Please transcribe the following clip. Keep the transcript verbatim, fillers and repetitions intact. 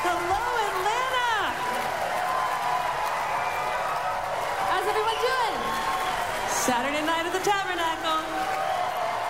Hello, Atlanta. How's everyone doing? Saturday night at the Tabernacle.